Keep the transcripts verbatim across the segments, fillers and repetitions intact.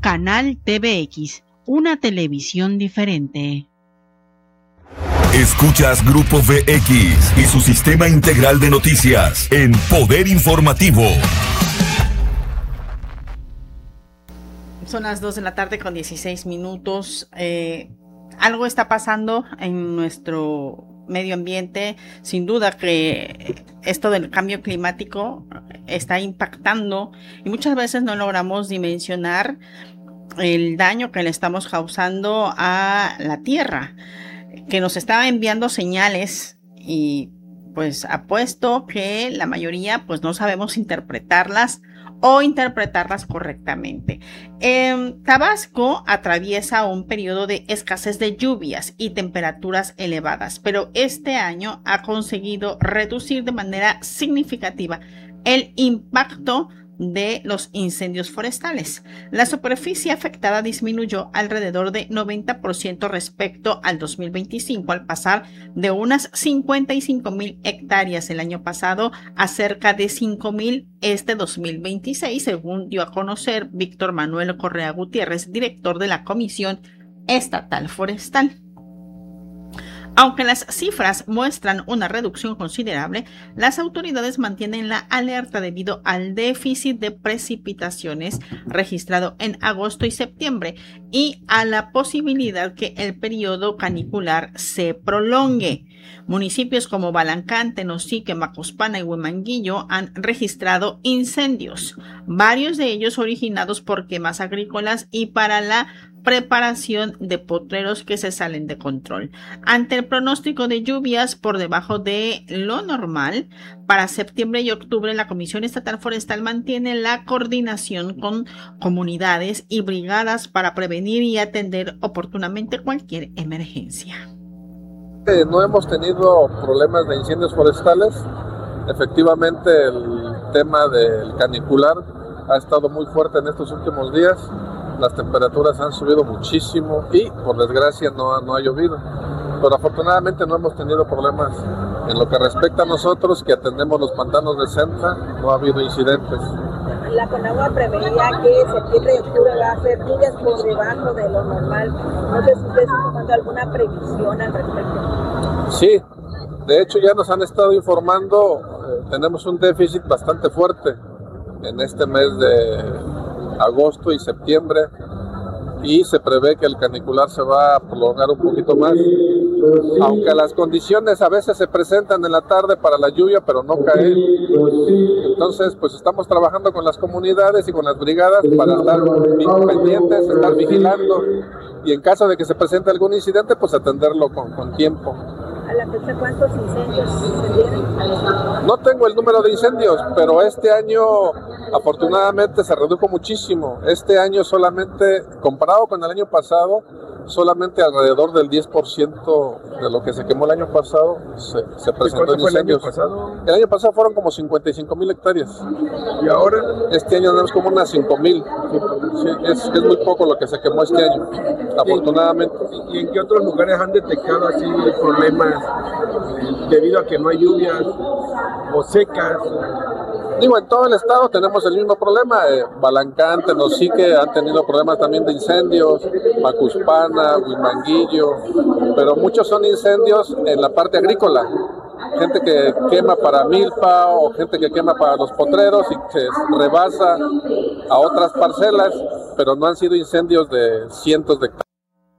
Canal T V X, una televisión diferente. Escuchas Grupo V X y su sistema integral de noticias en Poder Informativo. Son las dos de la tarde con dieciséis minutos. Eh, algo está pasando en nuestro medio ambiente. Sin duda que esto del cambio climático está impactando y muchas veces no logramos dimensionar el daño que le estamos causando a la Tierra, que nos está enviando señales y pues apuesto que la mayoría pues no sabemos interpretarlas o interpretarlas correctamente. Eh, Tabasco atraviesa un periodo de escasez de lluvias y temperaturas elevadas, pero este año ha conseguido reducir de manera significativa el impacto de los incendios forestales. La superficie afectada disminuyó alrededor de noventa por ciento respecto al dos mil veinticinco, al pasar de unas cincuenta y cinco mil hectáreas el año pasado a cerca de cinco mil este dos mil veintiséis, según dio a conocer Víctor Manuel Correa Gutiérrez, director de la Comisión Estatal Forestal. Aunque las cifras muestran una reducción considerable, las autoridades mantienen la alerta debido al déficit de precipitaciones registrado en agosto y septiembre y a la posibilidad que el periodo canicular se prolongue. Municipios como Balancán, Tenosique, Macuspana y Huimanguillo han registrado incendios, varios de ellos originados por quemas agrícolas y para la preparación de potreros que se salen de control. Ante el pronóstico de lluvias por debajo de lo normal, para septiembre y octubre la Comisión Estatal Forestal mantiene la coordinación con comunidades y brigadas para prevenir y atender oportunamente cualquier emergencia. No hemos tenido problemas de incendios forestales. Efectivamente, el tema del canicular ha estado muy fuerte en estos últimos días. Las temperaturas han subido muchísimo y, por desgracia, no ha, no ha llovido. Pero afortunadamente no hemos tenido problemas. En lo que respecta a nosotros, que atendemos los pantanos de Centra, no ha habido incidentes. La Conagua preveía que septiembre y octubre va a ser lluvias por debajo de lo normal. No sé si ustedes están tomando alguna previsión al respecto. Sí, de hecho ya nos han estado informando, eh, tenemos un déficit bastante fuerte en este mes de agosto y septiembre y se prevé que el canicular se va a prolongar un poquito más, aunque las condiciones a veces se presentan en la tarde para la lluvia pero no cae. Entonces pues estamos trabajando con las comunidades y con las brigadas para estar pendientes, estar vigilando y en caso de que se presente algún incidente pues atenderlo con, con tiempo. ¿A la fecha cuántos incendios sucedieron? No tengo el número de incendios, pero este año afortunadamente se redujo muchísimo. Este año solamente, comparado con el año pasado, solamente alrededor del diez por ciento de lo que se quemó el año pasado se, se presentó en incendios. ¿Fue el año pasado? El año pasado fueron como cincuenta y cinco mil hectáreas. ¿Y ahora? Este año tenemos como unas cinco mil. Sí, es, es muy poco lo que se quemó este año, afortunadamente. ¿Y en qué otros lugares han detectado así problemas debido a que no hay lluvias o secas? Digo, en todo el estado tenemos el mismo problema. Eh, Balancán, Tenosique han tenido problemas también de incendios, Macuspana, Huimanguillo, pero muchos son incendios en la parte agrícola. Gente que quema para milpa o gente que quema para los potreros y se rebasa a otras parcelas, pero no han sido incendios de cientos de hectáreas.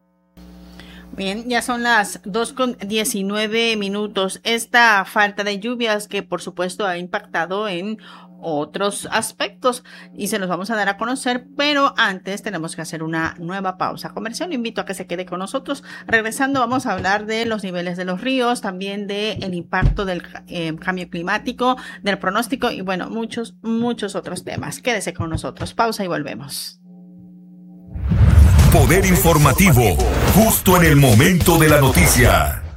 Bien, ya son las dos con diecinueve minutos. Esta falta de lluvias que por supuesto ha impactado en otros aspectos y se los vamos a dar a conocer, pero antes tenemos que hacer una nueva pausa comercial. Lo invito a que se quede con nosotros. Regresando vamos a hablar de los niveles de los ríos, también del impacto del eh, cambio climático, del pronóstico y bueno, muchos, muchos otros temas. Quédese con nosotros. Pausa y volvemos. Poder informativo, justo en el momento de la noticia.